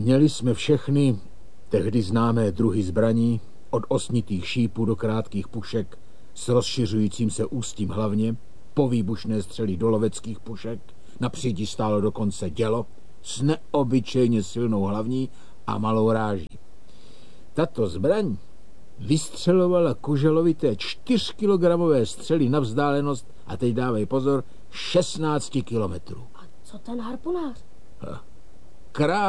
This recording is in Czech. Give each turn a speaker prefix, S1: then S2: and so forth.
S1: Měli jsme všechny tehdy známé druhy zbraní, od osnitých šípů do krátkých pušek s rozšiřujícím se ústím hlavně, po výbušné střely do loveckých pušek, na přídi stálo dokonce dělo s neobyčejně silnou hlavní a malou ráží. Tato zbraň vystřelovala kuželovité 4kilogramové střely na vzdálenost, a teď dávej pozor, 16 kilometrů.
S2: A co ten harpunář?
S1: Král